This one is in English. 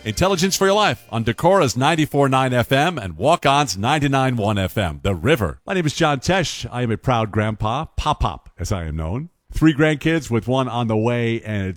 Intelligence for Your Life on Decora's 94.9 FM and Walk-On's 99.1 FM, The River. My name is John Tesh. I am a proud grandpa, Pop-Pop, as I am known. 3 grandkids with one on the way, and